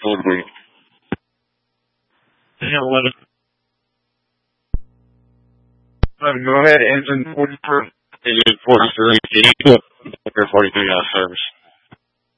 Totally. Yeah, 11. Go ahead, engine 44. Engine 43, 43 out of service.